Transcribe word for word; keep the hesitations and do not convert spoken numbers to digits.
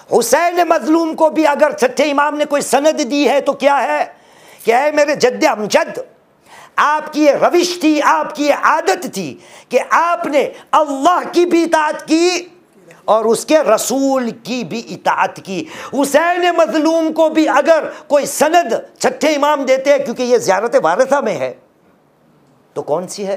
हुसैन मजलूम को भी अगर छठे इमाम ने कोई सनद दी है तो क्या है कि है मेरे जद्दे अमजद, आपकी ये रविश थी, आपकी ये आदत थी कि आपने अल्लाह की भी इताअत की और उसके रसूल की भी इताअत की। हुसैन मजलूम को भी अगर कोई सनद छठे इमाम देते हैं, क्योंकि ये ज़ियारत वारिसा में है, तो कौन सी है?